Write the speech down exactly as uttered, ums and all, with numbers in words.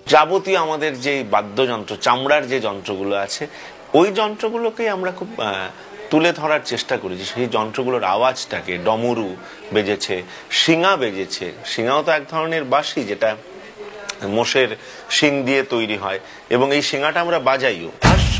যাবতীয় আমাদের যে বাদ্যযন্ত্র, চামড়ার যে যন্ত্রগুলো আছে, ওই যন্ত্রগুলোকেই আমরা খুব তুলে ধরার চেষ্টা করেছি। সেই যন্ত্রগুলোর আওয়াজটাকে, ডমরু বেজেছে, শিঙা বেজেছে। শিঙাও তো এক ধরনের বাঁশি, যেটা মোষের শিং দিয়ে তৈরি হয়, এবং এই শিঙাটা আমরা বাজাইও।